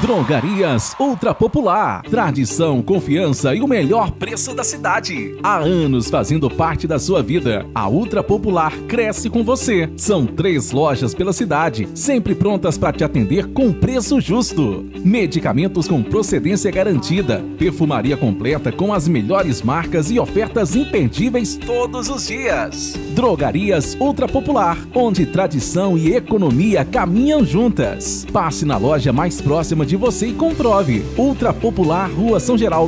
Drogarias Ultra Popular. Tradição, confiança e o melhor preço da cidade. Há anos fazendo parte da sua vida. A Ultra Popular cresce com você. São 3 lojas pela cidade, sempre prontas para te atender com preço justo. Medicamentos com procedência garantida. Perfumaria completa com as melhores marcas e ofertas imperdíveis todos os dias. Drogarias Ultra Popular, onde tradição e economia caminham juntas. Passe na loja mais próxima de você e comprove. Ultra Popular, Rua São Geraldo.